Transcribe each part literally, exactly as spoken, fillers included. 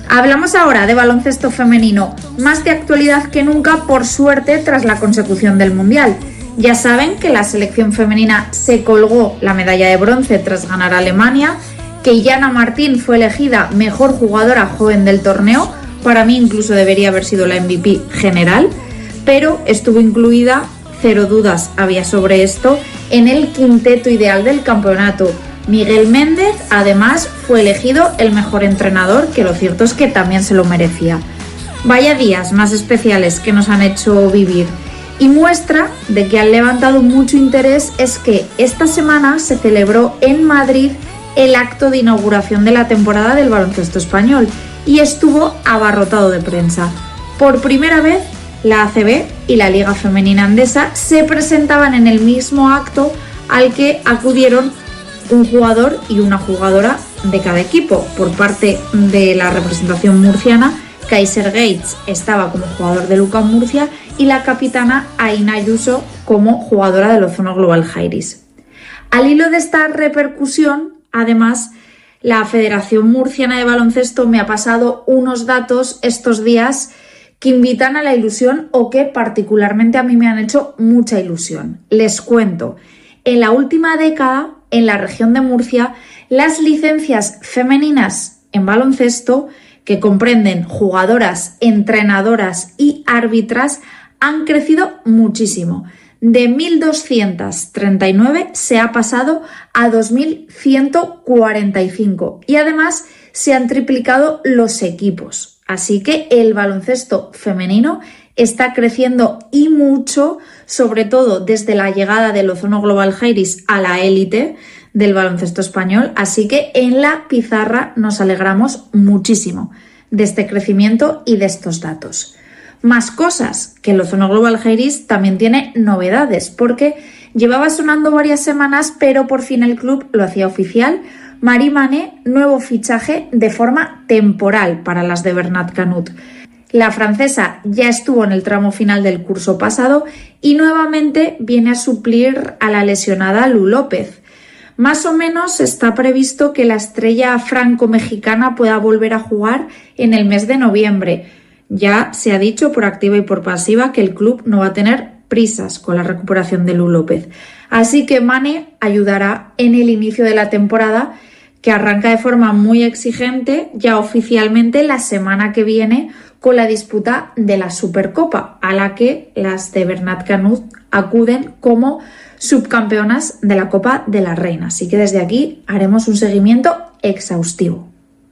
Hablamos ahora de baloncesto femenino, más de actualidad que nunca, por suerte, tras la consecución del Mundial. Ya saben que la selección femenina se colgó la medalla de bronce tras ganar a Alemania, que Yana Martín fue elegida mejor jugadora joven del torneo, para mí incluso debería haber sido la M V P general, pero estuvo incluida, cero dudas había sobre esto, en el quinteto ideal del campeonato. Miguel Méndez, además, fue elegido el mejor entrenador, que lo cierto es que también se lo merecía. Vaya días más especiales que nos han hecho vivir. Y muestra de que han levantado mucho interés es que esta semana se celebró en Madrid el acto de inauguración de la temporada del baloncesto español y estuvo abarrotado de prensa. Por primera vez, la A C B y la Liga Femenina Andesa se presentaban en el mismo acto al que acudieron un jugador y una jugadora de cada equipo. Por parte de la representación murciana, Kaiser Gates estaba como jugador de UCAM Murcia y la capitana Aina Ayuso como jugadora del Ozono Global Jairis. Al hilo de esta repercusión, además, la Federación Murciana de Baloncesto me ha pasado unos datos estos días que invitan a la ilusión o que particularmente a mí me han hecho mucha ilusión. Les cuento, en la última década, en la región de Murcia, las licencias femeninas en baloncesto, que comprenden jugadoras, entrenadoras y árbitras, han crecido muchísimo. De mil doscientos treinta y nueve se ha pasado a dos mil ciento cuarenta y cinco y además se han triplicado los equipos. Así que el baloncesto femenino está creciendo y mucho, sobre todo desde la llegada del Ozono Global Jairis a la élite del baloncesto español. Así que en la pizarra nos alegramos muchísimo de este crecimiento y de estos datos. Más cosas, que el Ozono Global Jairis también tiene novedades, porque llevaba sonando varias semanas, pero por fin el club lo hacía oficial. Marie Mané, nuevo fichaje de forma temporal para las de Bernat Canut. La francesa ya estuvo en el tramo final del curso pasado y nuevamente viene a suplir a la lesionada Lu López. Más o menos está previsto que la estrella franco-mexicana pueda volver a jugar en el mes de noviembre. Ya se ha dicho por activa y por pasiva que el club no va a tener prisas con la recuperación de Lu López. Así que Mané ayudará en el inicio de la temporada, que arranca de forma muy exigente ya oficialmente la semana que viene con la disputa de la Supercopa, a la que las de Bernat Canut acuden como subcampeonas de la Copa de la Reina. Así que desde aquí haremos un seguimiento exhaustivo.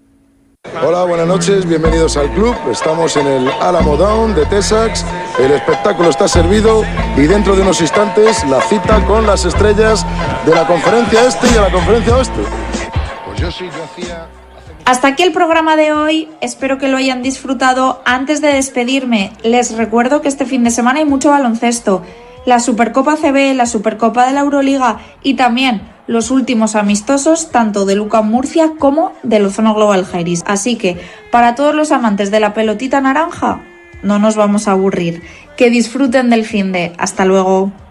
Hola, buenas noches, bienvenidos al club. Estamos en el Alamo Dome de Texas. El espectáculo está servido y dentro de unos instantes la cita con las estrellas de la conferencia este y de la conferencia oeste. Pues yo sí, yo hacía... Hasta aquí el programa de hoy, espero que lo hayan disfrutado. Antes de despedirme, les recuerdo que este fin de semana hay mucho baloncesto. La Supercopa C B, la Supercopa de la Euroliga y también los últimos amistosos tanto de UCAM Murcia como del Ozono Global Jairis. Así que, para todos los amantes de la pelotita naranja, no nos vamos a aburrir. Que disfruten del finde. Hasta luego.